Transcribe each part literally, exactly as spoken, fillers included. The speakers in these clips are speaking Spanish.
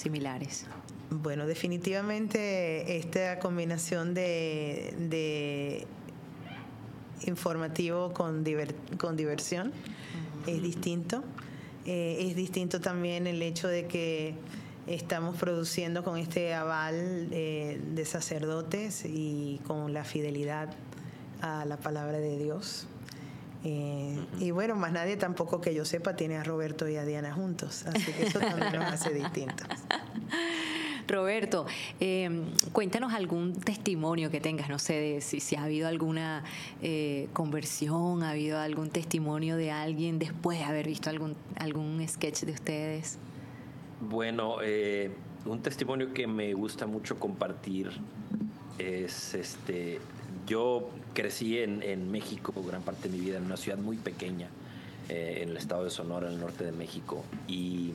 similares? Bueno, definitivamente esta combinación de, de informativo con, diver, con diversión uh-huh. es distinto. Eh, es distinto también el hecho de que estamos produciendo con este aval eh, de sacerdotes y con la fidelidad a la palabra de Dios. Eh, uh-huh. Y bueno, más nadie tampoco que yo sepa tiene a Roberto y a Diana juntos, así que eso también nos hace distintos. Roberto, eh, cuéntanos algún testimonio que tengas, no sé, de si, si ha habido alguna eh, conversión, ha habido algún testimonio de alguien después de haber visto algún, algún sketch de ustedes. Bueno, eh, un testimonio que me gusta mucho compartir es este. Yo crecí en, en México gran parte de mi vida, en una ciudad muy pequeña, eh, en el estado de Sonora, en el norte de México, y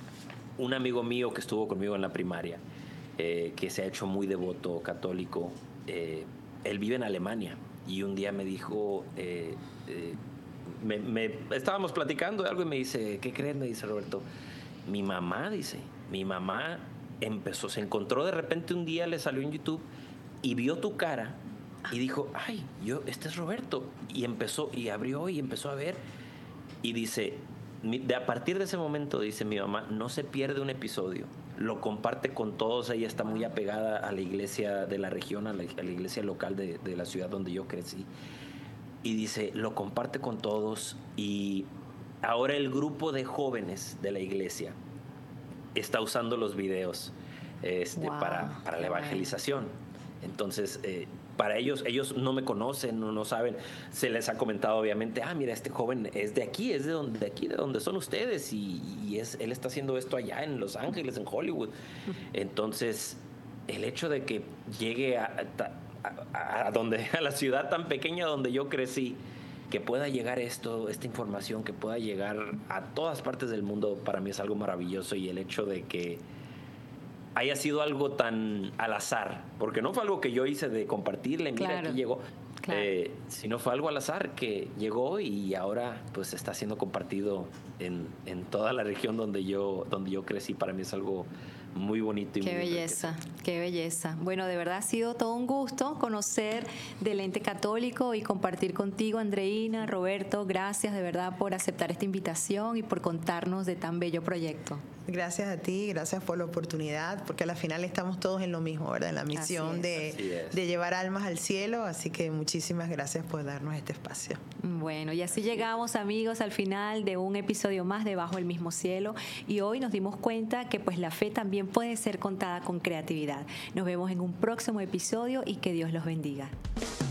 un amigo mío que estuvo conmigo en la primaria, eh, que se ha hecho muy devoto católico, eh, él vive en Alemania, y un día me dijo, eh, eh, me, me, estábamos platicando de algo y me dice, ¿qué crees? Me dice Roberto, mi mamá, dice, mi mamá empezó, se encontró de repente un día, le salió en YouTube y vio tu cara y dijo, ay, yo, este es Roberto, y empezó, y abrió y empezó a ver, y dice, de a partir de ese momento, dice mi mamá, no se pierde un episodio, lo comparte con todos, ella está muy apegada a la iglesia de la región, a la, a la iglesia local de, de la ciudad donde yo crecí, y dice, lo comparte con todos, y ahora el grupo de jóvenes de la iglesia está usando los videos este, wow. para, para la evangelización. Entonces, eh, para ellos, ellos no me conocen, no, no saben, se les ha comentado obviamente, ah, mira, este joven es de aquí, es de donde, de aquí, de donde son ustedes, y, y es, él está haciendo esto allá en Los Ángeles, en Hollywood. Entonces, el hecho de que llegue a, a, a, donde, a la ciudad tan pequeña donde yo crecí, que pueda llegar esto, esta información, que pueda llegar a todas partes del mundo, para mí es algo maravilloso, y el hecho de que haya sido algo tan al azar, porque no fue algo que yo hice de compartirle, mira, claro, aquí llegó, claro. eh, sino fue algo al azar que llegó y ahora pues está siendo compartido en, en toda la región donde yo, donde yo crecí. Para mí es algo muy bonito. Y qué muy belleza, qué belleza. Bueno, de verdad ha sido todo un gusto conocer del Ente Católico y compartir contigo, Andreina, Roberto. Gracias de verdad por aceptar esta invitación y por contarnos de tan bello proyecto. Gracias a ti, gracias por la oportunidad, porque a la final estamos todos en lo mismo, ¿verdad? En la misión de, de llevar almas al cielo, así que muchísimas gracias por darnos este espacio. Bueno, y así llegamos, amigos, al final de un episodio más de Bajo el Mismo Cielo, y hoy nos dimos cuenta que pues la fe también puede ser contada con creatividad. Nos vemos en un próximo episodio y que Dios los bendiga.